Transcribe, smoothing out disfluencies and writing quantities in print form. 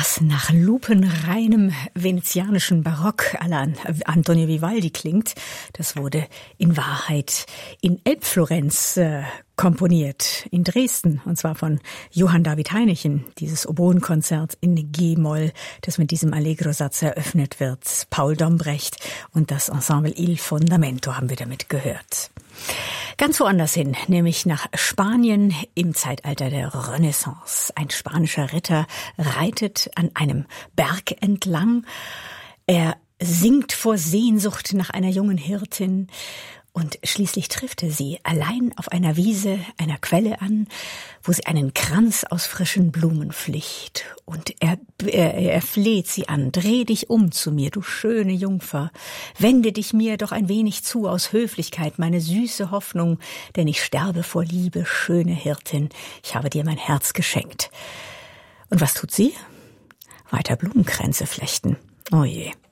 Was nach lupenreinem venezianischen Barock à la Antonio Vivaldi klingt, das wurde in Wahrheit in Elbflorenz komponiert, in Dresden, und zwar von Johann David Heinichen, dieses Oboenkonzert in G-Moll, das mit diesem Allegro-Satz eröffnet wird. Paul Dombrecht und das Ensemble Il Fondamento haben wir damit gehört. Ganz woanders hin, nämlich nach Spanien im Zeitalter der Renaissance. Ein spanischer Ritter reitet an einem Berg entlang. Er singt vor Sehnsucht nach einer jungen Hirtin. Und schließlich trifft er sie allein auf einer Wiese, einer Quelle an, wo sie einen Kranz aus frischen Blumen flicht. Und er fleht sie an: Dreh dich um zu mir, du schöne Jungfer. Wende dich mir doch ein wenig zu aus Höflichkeit, meine süße Hoffnung, denn ich sterbe vor Liebe, schöne Hirtin. Ich habe dir mein Herz geschenkt. Und was tut sie? Weiter Blumenkränze flechten. Oh je.